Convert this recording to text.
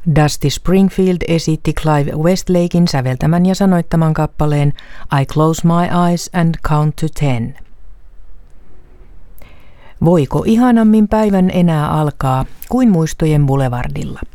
Dusty Springfield esitti Clive Westlaken säveltämän ja sanoittaman kappaleen I Close My Eyes and Count to 10. Voiko ihanammin päivän enää alkaa kuin muistojen boulevardilla?